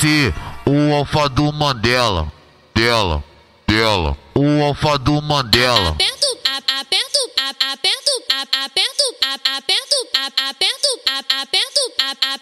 ser o alfa do Mandela. Dela, o alfa do Mandela. Aperto, aperto, aperto, aperto, aperto, aperto, aperto, aperto, aperto.